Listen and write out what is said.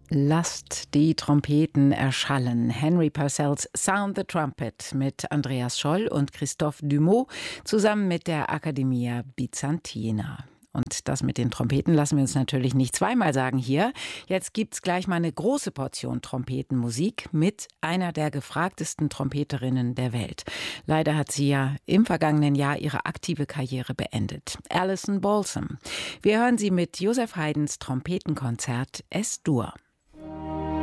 Lasst die Trompeten erschallen. Henry Purcells Sound the Trumpet mit Andreas Scholl und Christophe Dumaux zusammen mit der Accademia Bizantina. Und das mit den Trompeten lassen wir uns natürlich nicht zweimal sagen hier. Jetzt gibt's gleich mal eine große Portion Trompetenmusik mit einer der gefragtesten Trompeterinnen der Welt. Leider hat sie ja im vergangenen Jahr ihre aktive Karriere beendet. Alison Balsam. Wir hören sie mit Joseph Haydns Trompetenkonzert Es-Dur.